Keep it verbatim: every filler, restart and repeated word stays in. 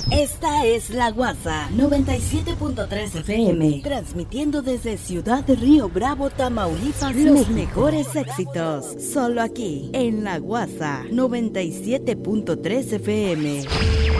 Esta es La Guasa noventa y siete punto tres F M, transmitiendo desde Ciudad de Río Bravo, Tamaulipas, los mejores éxitos, solo aquí en La Guasa noventa y siete punto tres F M.